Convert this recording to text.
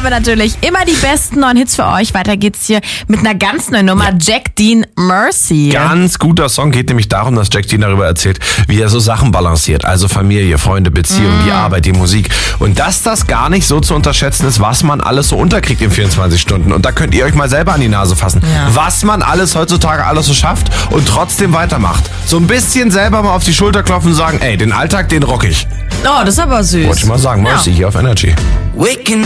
haben wir natürlich immer die besten neuen Hits für euch. Weiter geht's hier mit einer ganz neuen Nummer. Jack Dean, Mercy. Ganz guter Song, geht nämlich darum, dass Jack Dean darüber erzählt, wie er so Sachen balanciert. Also Familie, Freunde, Beziehung, die Arbeit, die Musik. Und dass das gar nicht so zu unterschätzen ist, was man alles so unterkriegt in 24 Stunden. Und da könnt ihr euch mal selber an die Nase fassen. Ja. Was man alles heutzutage so schafft und trotzdem weitermacht. So ein bisschen selber mal auf die Schulter klopfen und sagen, ey, den Alltag, den rock ich. Oh, das ist aber süß. Wollte ich mal sagen, Mercy hier auf Energy.